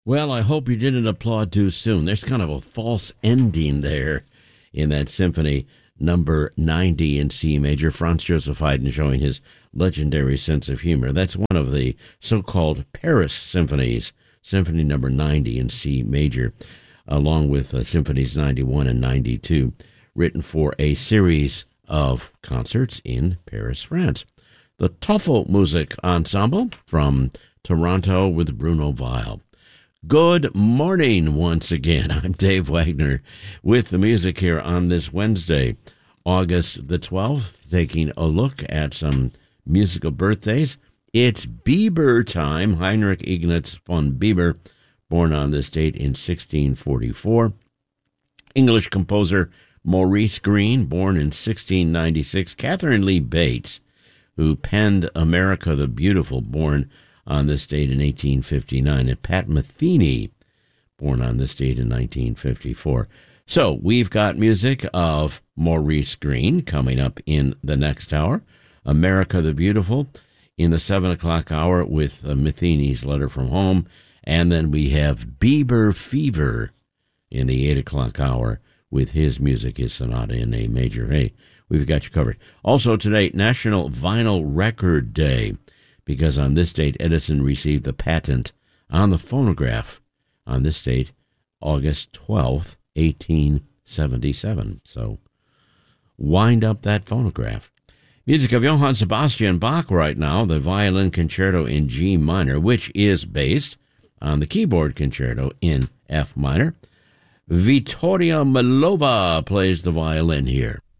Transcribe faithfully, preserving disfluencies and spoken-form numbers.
Well, I hope you didn't applaud too soon. There's kind of a false ending there in that symphony number ninety in C major. Franz Joseph Haydn showing his legendary sense of humor. That's one of the so-called Paris symphonies, Symphony number ninety in C major, along with uh, Symphonies ninety-one and ninety-two, written for a series of concerts in Paris, France. The Tafelmusik Ensemble from Toronto with Bruno Weil. Good morning once again. I'm Dave Wagner with the music here on this Wednesday, August the twelfth, taking a look at some musical birthdays. It's Bieber time. Heinrich Ignaz von Bieber, born on this date in sixteen forty-four. English composer Maurice Greene, born in sixteen ninety-six. Catherine Lee Bates, who penned America the Beautiful, born on this date in eighteen fifty-nine, and Pat Metheny, born on this date in nineteen fifty-four. So we've got music of Maurice Greene coming up in the next hour, America the Beautiful in the seven o'clock hour with uh, Metheny's Letter from Home, and then we have Bieber Fever in the eight o'clock hour with his music, his sonata in A major. Hey, we've got you covered. Also today, National Vinyl Record Day, because on this date, Edison received the patent on the phonograph on this date, August twelfth, eighteen seventy-seven. So wind up that phonograph. Music of Johann Sebastian Bach right now, the Violin Concerto in G minor, which is based on the Keyboard Concerto in F minor. Vittoria Melova plays the violin here.